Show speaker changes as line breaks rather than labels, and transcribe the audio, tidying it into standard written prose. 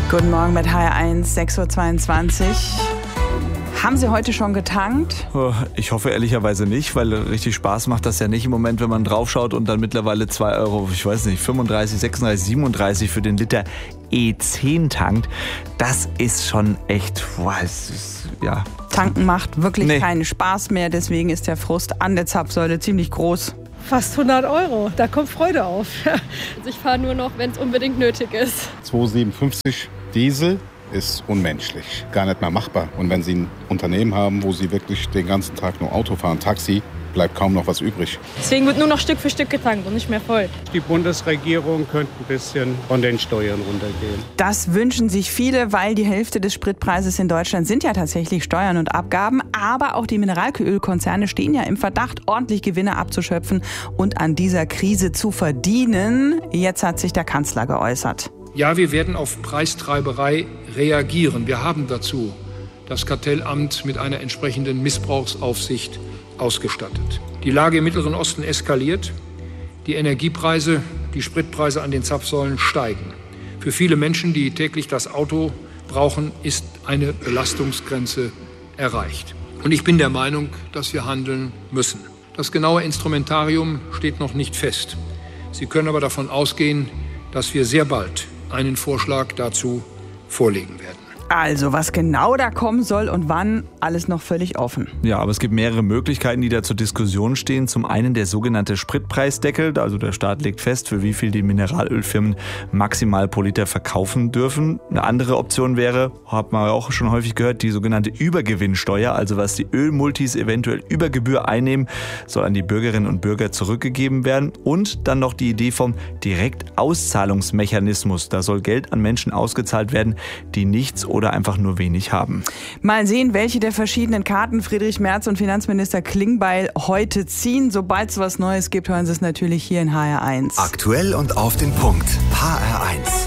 Guten Morgen mit HR1, 6.22 Uhr. Haben Sie heute schon getankt?
Ich hoffe ehrlicherweise nicht, weil richtig Spaß macht das ja nicht im Moment, wenn man draufschaut und dann mittlerweile 2 Euro, ich weiß nicht, 35, 36, 37 für den Liter E10 tankt. Das ist schon echt, ja.
Tanken macht wirklich keinen Spaß mehr, deswegen ist der Frust an der Zapfsäule ziemlich groß.
Fast 100 Euro, da kommt Freude auf.
Also ich fahre nur noch, wenn es unbedingt nötig ist.
2,57 Diesel ist unmenschlich, gar nicht mehr machbar. Und wenn Sie ein Unternehmen haben, wo Sie wirklich den ganzen Tag nur Auto fahren, Taxi, bleibt kaum noch was übrig.
Deswegen wird nur noch Stück für Stück getankt und nicht mehr voll.
Die Bundesregierung könnte ein bisschen von den Steuern runtergehen.
Das wünschen sich viele, weil die Hälfte des Spritpreises in Deutschland sind ja tatsächlich Steuern und Abgaben. Aber auch die Mineralölkonzerne stehen ja im Verdacht, ordentlich Gewinne abzuschöpfen und an dieser Krise zu verdienen. Jetzt hat sich der Kanzler geäußert.
Ja, wir werden auf Preistreiberei reagieren. Wir haben dazu das Kartellamt mit einer entsprechenden Missbrauchsaufsicht ausgestattet. Die Lage im Mittleren Osten eskaliert. Die Energiepreise, die Spritpreise an den Zapfsäulen steigen. Für viele Menschen, die täglich das Auto brauchen, ist eine Belastungsgrenze erreicht. Und ich bin der Meinung, dass wir handeln müssen. Das genaue Instrumentarium steht noch nicht fest. Sie können aber davon ausgehen, dass wir sehr bald einen Vorschlag dazu vorlegen werden.
Also, was genau da kommen soll und wann, alles noch völlig offen.
Ja, aber es gibt mehrere Möglichkeiten, die da zur Diskussion stehen. Zum einen der sogenannte Spritpreisdeckel, also der Staat legt fest, für wie viel die Mineralölfirmen maximal pro Liter verkaufen dürfen. Eine andere Option wäre, hat man auch schon häufig gehört, die sogenannte Übergewinnsteuer, also was die Ölmultis eventuell über Gebühr einnehmen, soll an die Bürgerinnen und Bürger zurückgegeben werden. Und dann noch die Idee vom Direktauszahlungsmechanismus. Da soll Geld an Menschen ausgezahlt werden, die nichts oder einfach nur wenig haben.
Mal sehen, welche der verschiedenen Karten Friedrich Merz und Finanzminister Klingbeil heute ziehen. Sobald es was Neues gibt, hören Sie es natürlich hier in HR1.
Aktuell und auf den Punkt. HR1.